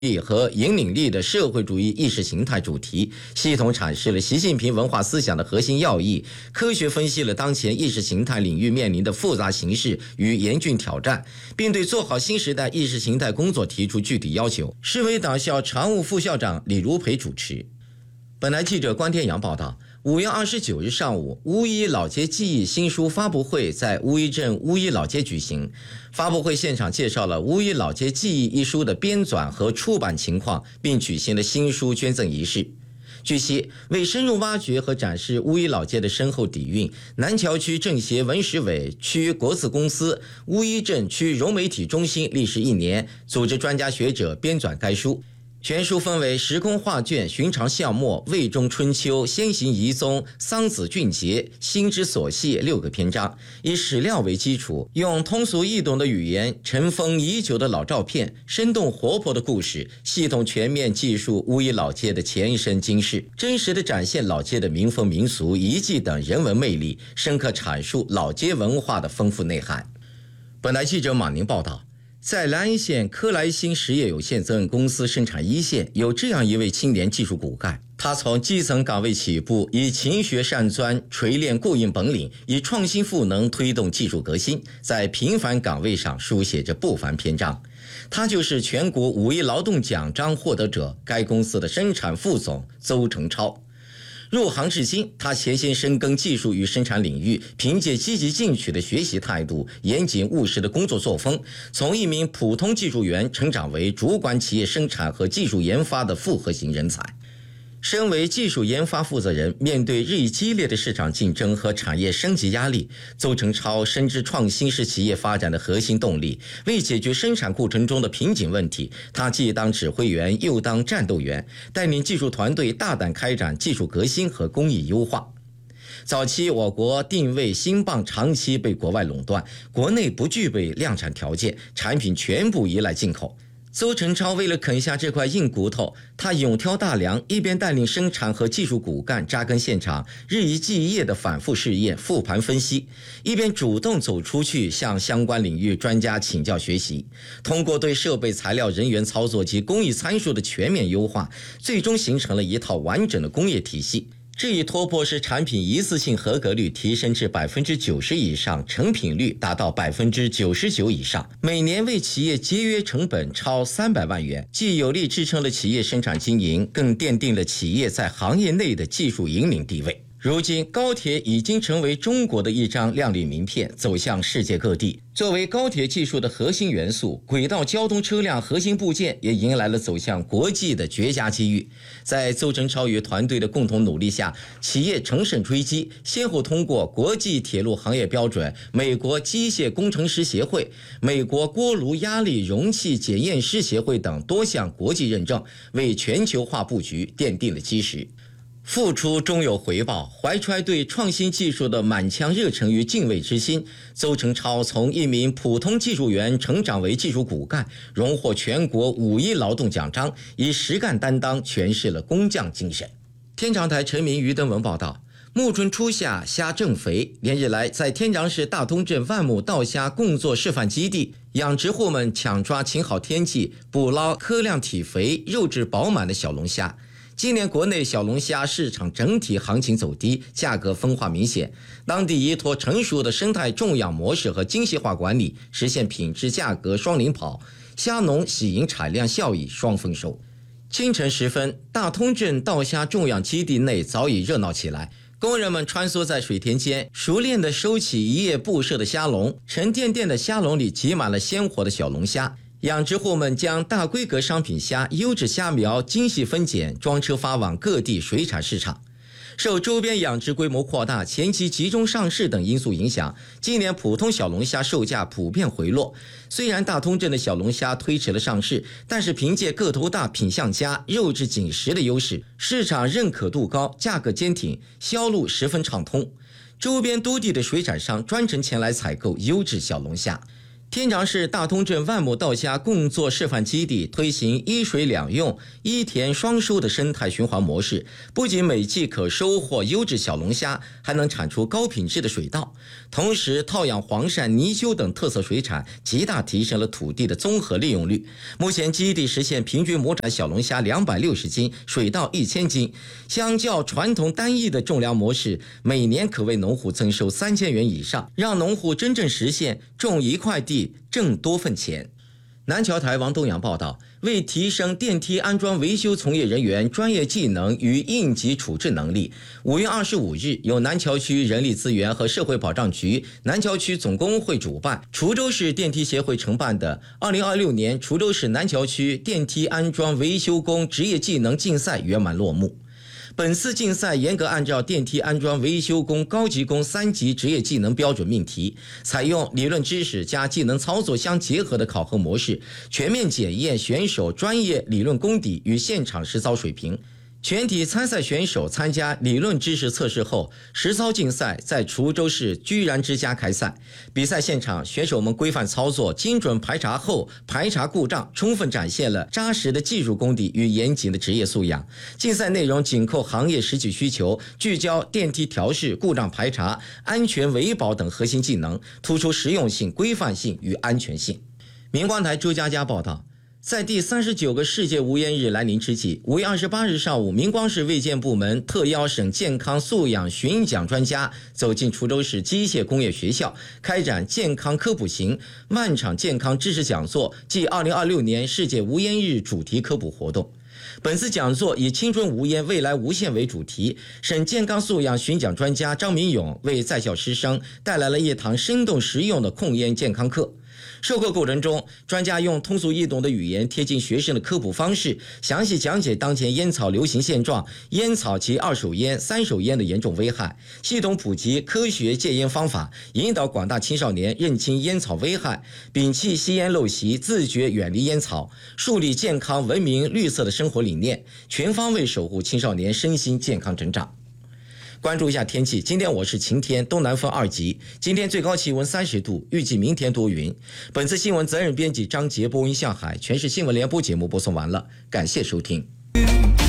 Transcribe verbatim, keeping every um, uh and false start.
力和引领力的社会主义意识形态主题，系统阐释了习近平文化思想的核心要义，科学分析了当前意识形态领域面临的复杂形势与严峻挑战，并对做好新时代意识形态工作提出具体要求。市委党校常务副校长李如培主持。本台记者关天阳报道，五月二十九日上午，乌衣老街记忆新书发布会在乌衣镇乌衣老街举行。发布会现场介绍了《乌衣老街记忆》一书的编纂和出版情况，并举行了新书捐赠仪式。据悉，为深入挖掘和展示乌衣老街的深厚底蕴，南桥区政协文史委、区国字公司、乌衣镇区融媒体中心历时一年，组织专家学者编纂该书。全书分为时空画卷、寻常巷陌、魏中春秋、先行遗踪、桑梓俊杰、心之所系六个篇章，以史料为基础，用通俗易懂的语言、尘封已久的老照片、生动活泼的故事，系统全面记述乌衣老街的前身今世，真实地展现老街的民风民俗、遗迹等人文魅力，深刻阐述老街文化的丰富内涵。本台记者马宁报道。在兰屿县科莱新实业有限责任公司生产一线，有这样一位青年技术骨干，他从基层岗位起步，以勤学善钻锤炼过硬本领，以创新赋能推动技术革新，在平凡岗位上书写着不凡篇章。他就是全国五一劳动奖章获得者，该公司的生产副总邹成超。入行至今，他潜心深耕技术与生产领域，凭借积极进取的学习态度、严谨务实的工作作风，从一名普通技术员成长为主管企业生产和技术研发的复合型人才。身为技术研发负责人，面对日益激烈的市场竞争和产业升级压力，邹成超深知创新是企业发展的核心动力。为解决生产过程中的瓶颈问题，他既当指挥员又当战斗员，带领技术团队大胆开展技术革新和工艺优化。早期我国定位芯棒长期被国外垄断，国内不具备量产条件，产品全部依赖进口。邹成超为了啃下这块硬骨头，他勇挑大梁，一边带领生产和技术骨干扎根现场，日以继夜的反复试验、复盘分析，一边主动走出去向相关领域专家请教学习。通过对设备、材料、人员操作及工艺参数的全面优化，最终形成了一套完整的工业体系。这一突破使产品一次性合格率提升至百分之九十以上，成品率达到百分之九十九以上，每年为企业节约成本超三百万元，既有力支撑了企业生产经营，更奠定了企业在行业内的技术引领地位。如今，高铁已经成为中国的一张亮丽名片，走向世界各地。作为高铁技术的核心元素，轨道交通车辆核心部件也迎来了走向国际的绝佳机遇。在邹成超与团队的共同努力下，企业乘胜追击，先后通过国际铁路行业标准、美国机械工程师协会、美国锅炉压力容器检验师协会等多项国际认证，为全球化布局奠定了基石。付出终有回报，怀揣对创新技术的满腔热忱与敬畏之心，邹成超从一名普通技术员成长为技术骨干，荣获全国五一劳动奖章，以实干担当诠释了工匠精神。天长台陈明余登文报道，暮春初夏，虾正肥。连日来，在天长市大通镇万亩稻虾供作示范基地，养殖户们抢抓晴好天气，捕捞颗量体肥、肉质饱满的小龙虾。今年国内小龙虾市场整体行情走低，价格分化明显。当地依托成熟的生态种养模式和精细化管理，实现品质价格双领跑，虾农喜迎产量效益双丰收。清晨时分，大通镇稻虾种养基地内早已热闹起来。工人们穿梭在水田间，熟练地收起一夜布设的虾笼，沉甸甸的虾笼里挤满了鲜活的小龙虾。养殖户们将大规格商品虾、优质虾苗精细分拣，装车发往各地水产市场。受周边养殖规模扩大、前期集中上市等因素影响，今年普通小龙虾售价普遍回落。虽然大通镇的小龙虾推迟了上市，但是凭借个头大、品相佳、肉质紧实的优势，市场认可度高，价格坚挺，销路十分畅通。周边多地的水产商专程前来采购优质小龙虾。 天长市大通镇万亩稻虾共作示范基地推行一水两用、一田双收的生态循环模式，不仅每季可收获优质小龙虾，还能产出高品质的水稻，同时套养黄鳝、泥鳅等特色水产，极大提升了土地的综合利用率。目前基地实现平均亩产小龙虾两百六十斤，水稻一千斤，相较传统单一的种粮模式，每年可为农户增收三千元以上，让农户真正实现种一块地挣多份钱。南桥台王东阳报道，为提升电梯安装维修从业人员专业技能与应急处置能力，五月二十五日，由南桥区人力资源和社会保障局、南桥区总工会主办，滁州市电梯协会承办的二零二六年滁州市南桥区电梯安装维修工职业技能竞赛圆满落幕。本次竞赛严格按照电梯安装维修工、高级工三级职业技能标准命题，采用理论知识加技能操作相结合的考核模式，全面检验选手专业理论功底与现场实操水平。全体参赛选手参加理论知识测试后，实操竞赛在滁州市居然之家开赛。比赛现场，选手们规范操作、精准排查后排查故障，充分展现了扎实的技术功底与严谨的职业素养。竞赛内容紧扣行业实际需求，聚焦电梯调试、故障排查、安全维保等核心技能，突出实用性、规范性与安全性。明光台周佳佳报道。在第三十九个世界无烟日来临之际，五月二十八日上午，明光市卫健部门特邀省健康素养巡讲专家走进滁州市机械工业学校，开展健康科普型万场健康知识讲座暨二零二六年世界无烟日主题科普活动。本次讲座以青春无烟，未来无限为主题，省健康素养巡讲专家张明勇为在校师生带来了一堂生动实用的控烟健康课。授课过程中，专家用通俗易懂的语言，贴近学生的科普方式，详细讲解当前烟草流行现状、烟草及二手烟、三手烟的严重危害，系统普及科学戒烟方法，引导广大青少年认清烟草危害，摒弃吸烟陋习，自觉远离烟草，树立健康、文明、绿色的生活理念，全方位守护青少年身心健康成长。关注一下天气，今天我是晴天，东南风二级，今天最高气温三十度，预计明天多云。本次新闻责任编辑张杰，播音向海，全市新闻联播节目播送完了，感谢收听。